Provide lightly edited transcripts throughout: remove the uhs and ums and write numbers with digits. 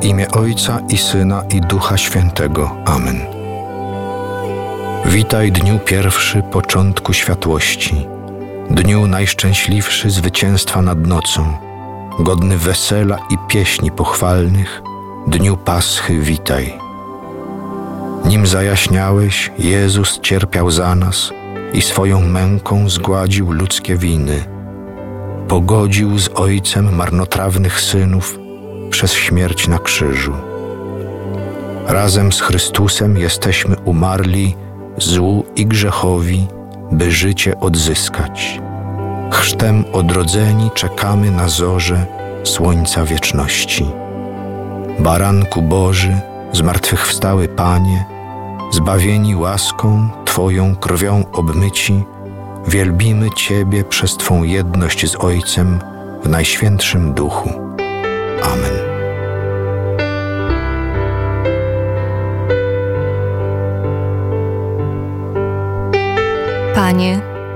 W imię Ojca i Syna i Ducha Świętego. Amen. Witaj dniu pierwszy początku światłości, dniu najszczęśliwszy zwycięstwa nad nocą, godny wesela i pieśni pochwalnych, dniu Paschy witaj. Nim zajaśniałeś, Jezus cierpiał za nas i swoją męką zgładził ludzkie winy. Pogodził z Ojcem marnotrawnych synów przez śmierć na krzyżu. Razem z Chrystusem jesteśmy umarli złu i grzechowi, by życie odzyskać. Chrztem odrodzeni czekamy na zorze słońca wieczności. Baranku Boży, zmartwychwstały Panie, zbawieni łaską Twoją krwią obmyci, wielbimy Ciebie przez Twą jedność z Ojcem w Najświętszym Duchu. Amen. Panie,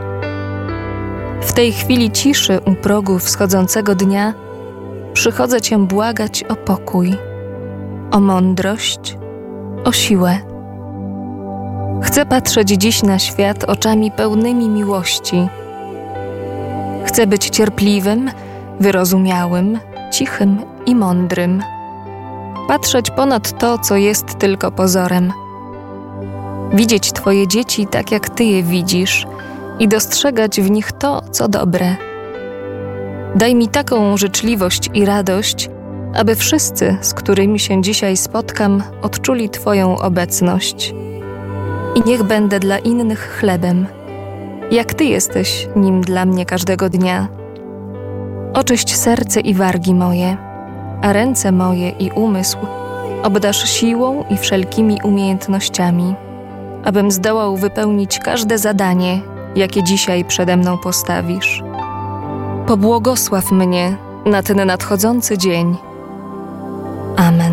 w tej chwili ciszy u progu wschodzącego dnia przychodzę Cię błagać o pokój, o mądrość, o siłę. Chcę patrzeć dziś na świat oczami pełnymi miłości. Chcę być cierpliwym, wyrozumiałym, cichym i mądrym. Patrzeć ponad to, co jest tylko pozorem. Widzieć Twoje dzieci tak, jak Ty je widzisz i dostrzegać w nich to, co dobre. Daj mi taką życzliwość i radość, aby wszyscy, z którymi się dzisiaj spotkam, odczuli Twoją obecność. I niech będę dla innych chlebem, jak Ty jesteś nim dla mnie każdego dnia. Oczyść serce i wargi moje, a ręce moje i umysł obdarz siłą i wszelkimi umiejętnościami, abym zdołał wypełnić każde zadanie, jakie dzisiaj przede mną postawisz. Pobłogosław mnie na ten nadchodzący dzień